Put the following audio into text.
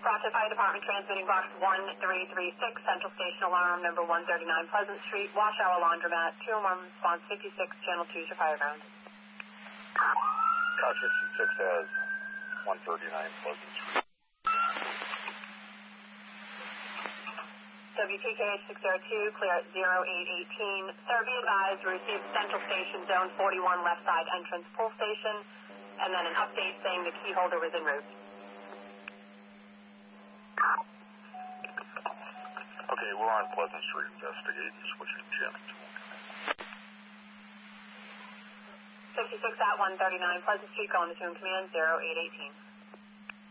Rochester Fire Department transmitting box 1336, Central Station alarm number 139 Pleasant Street, Wash Hour Laundromat, 201 response 56, channel 2 to fire ground. Car 66 has 139 Pleasant Street. WPKH 602, clear at 0818. Sir, be advised, we received Central Station Zone 41 left side entrance pull station, and then an update saying the key holder was en route. Okay, we're on Pleasant Street investigating, switching channel 2. 56 at 139 Pleasant Street, going to Tune Command 0818.